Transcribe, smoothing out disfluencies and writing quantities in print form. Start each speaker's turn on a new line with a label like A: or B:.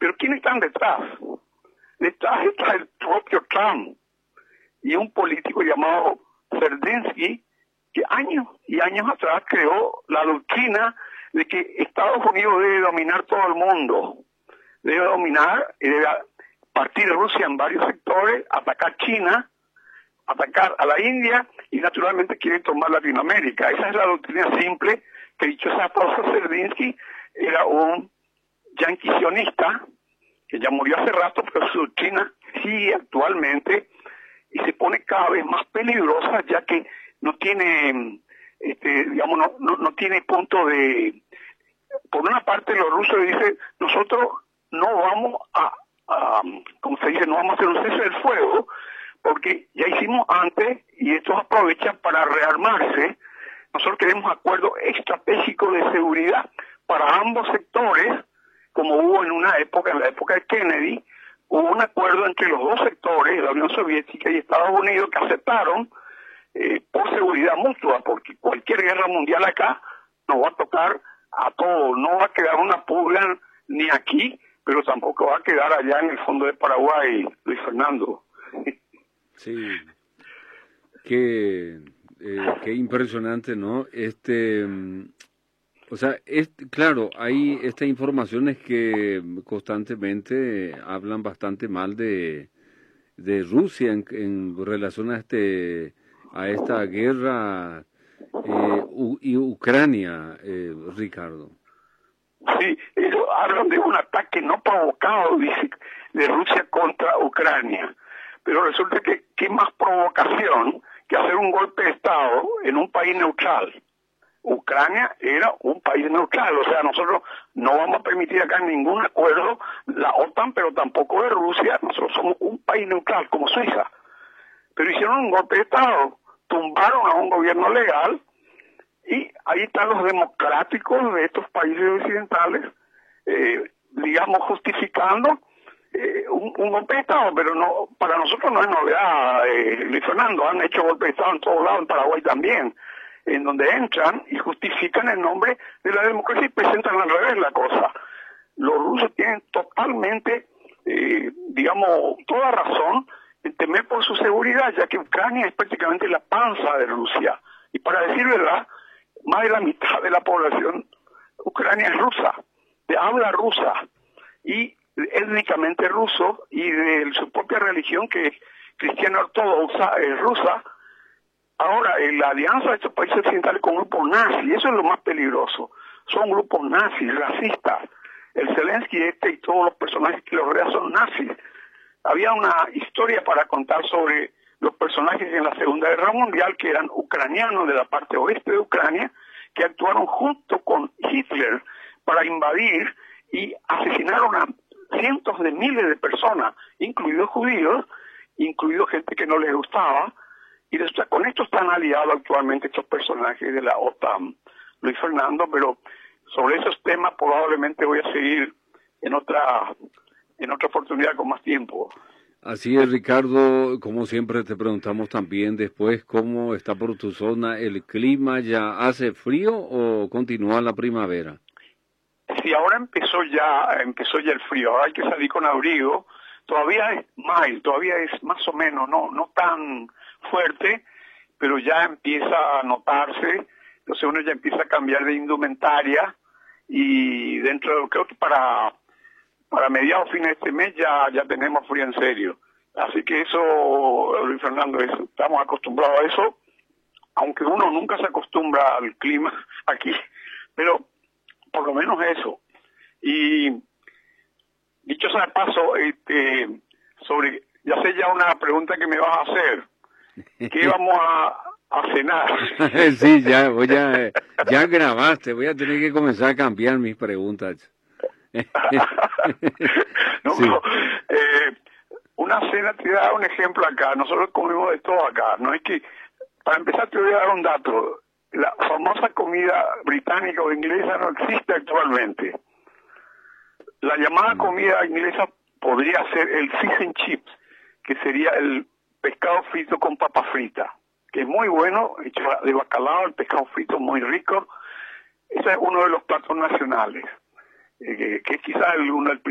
A: Pero ¿quiénes están detrás? Detrás está el propio Trump y un político llamado Zelensky, que años y años atrás creó la doctrina de que Estados Unidos debe dominar todo el mundo, debe dominar y debe partir de Rusia en varios sectores, atacar China, atacar a la India y naturalmente quiere tomar Latinoamérica. Esa es la doctrina simple que, dicho sea paso, Zelensky era un yanquisionista que ya murió hace rato, pero su doctrina sigue actualmente y se pone cada vez más peligrosa, ya que no tiene, no tiene punto de... Por una parte, los rusos dicen, nosotros no vamos como se dice, no vamos a hacer un cese del fuego, porque ya hicimos antes y estos aprovechan para rearmarse. Nosotros queremos acuerdos estratégicos de seguridad para ambos sectores, como hubo en una época, en la época de Kennedy, hubo un acuerdo entre los dos sectores, la Unión Soviética y Estados Unidos, que aceptaron por seguridad mutua, porque cualquier guerra mundial acá nos va a tocar a todos, no va a quedar una pulga ni aquí, pero tampoco va a quedar allá en el fondo de Paraguay, Luis Fernando.
B: Sí, qué impresionante, ¿no? O sea, claro, hay estas informaciones que constantemente hablan bastante mal de Rusia en relación a esta guerra y Ucrania, Ricardo.
A: Sí, ellos hablan de un ataque no provocado, dice, de Rusia contra Ucrania. Pero resulta que qué más provocación que hacer un golpe de Estado en un país neutral. Ucrania era un país neutral, o sea, nosotros no vamos a permitir acá ningún acuerdo, la OTAN, pero tampoco de Rusia, nosotros somos un país neutral, como Suiza. Pero hicieron un golpe de Estado, tumbaron a un gobierno legal, y ahí están los democráticos de estos países occidentales, digamos, justificando un golpe de Estado, pero no, para nosotros no es novedad, Luis Fernando, han hecho golpe de Estado en todos lados, en Paraguay también, en donde entran y justifican el nombre de la democracia y presentan al revés la cosa. Los rusos tienen totalmente, digamos, toda razón en temer por su seguridad, ya que Ucrania es prácticamente la panza de Rusia. Y para decir verdad, más de la mitad de la población ucrania es rusa, de habla rusa, y étnicamente ruso, y de su propia religión, que es cristiana ortodoxa, es rusa. Ahora, la alianza de estos países occidentales con grupos nazis, eso es lo más peligroso. Son grupos nazis, racistas. El Zelensky y todos los personajes que lo rodean son nazis. Había una historia para contar sobre los personajes en la Segunda Guerra Mundial que eran ucranianos de la parte oeste de Ucrania, que actuaron junto con Hitler para invadir y asesinaron a cientos de miles de personas, incluidos judíos, incluidos gente que no les gustaba, y con esto están aliados actualmente estos personajes de la OTAN, Luis Fernando, pero sobre esos temas probablemente voy a seguir en otra oportunidad con más tiempo.
B: Así es, Ricardo, como siempre te preguntamos también después cómo está por tu zona el clima. ¿Ya hace frío o continúa la primavera?
A: Sí, ahora empezó ya el frío, ahora hay que salir con abrigo. Todavía es mild, todavía es más o menos, no tan fuerte, pero ya empieza a notarse. Entonces uno ya empieza a cambiar de indumentaria y creo que para mediados fines de este mes ya tenemos frío en serio. Así que eso, Luis Fernando, estamos acostumbrados a eso, aunque uno nunca se acostumbra al clima aquí, pero por lo menos eso. Y dicho sea de paso, ya sé ya una pregunta que me vas a hacer. ¿Qué vamos a cenar?
B: Sí, ya grabaste, voy a tener que comenzar a cambiar mis preguntas.
A: No,
B: sí.
A: Una cena, te voy a dar un ejemplo acá. Nosotros comemos de todo acá. No es que, para empezar, te voy a dar un dato. La famosa comida británica o inglesa no existe actualmente. La llamada comida inglesa podría ser el fish and chips, que sería el pescado frito con papa frita, que es muy bueno, hecho de bacalao, el pescado frito muy rico. Ese es uno de los platos nacionales, que es quizás uno del